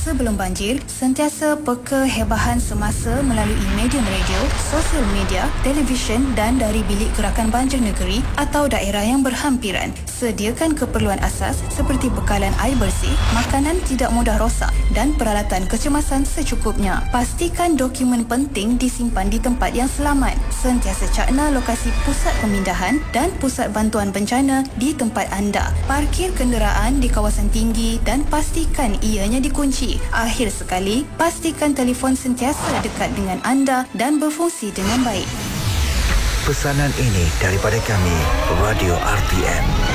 sebelum banjir, sentiasa peka hebahan semasa melalui medium radio, sosial media, televisyen dan dari bilik gerakan banjir negeri atau daerah yang berhampiran. Sediakan keperluan asas seperti bekalan air bersih, makanan tidak mudah rosak dan peralatan kecemasan secukupnya. Pastikan dokumen penting disimpan di tempat yang selamat. Sentiasa cakna lokasi pusat pemindahan dan pusat bantuan bencana di tempat anda. Parkir kenderaan di kawasan tinggi dan pastikan ianya dikunci. Akhir sekali, pastikan telefon sentiasa dekat dengan anda dan berfungsi dengan baik. Pesanan ini daripada kami, Radio RTM.